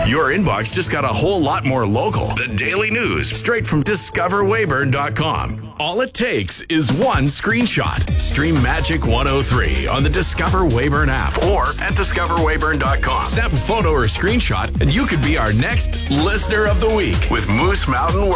Your inbox just got a whole lot more local. The Daily News, straight from discoverweyburn.com. All it takes is one screenshot. Stream Magic 103 on the Discover Weyburn app or at discoverweyburn.com. Snap a photo or screenshot and you could be our next Listener of the Week with Moose Mountain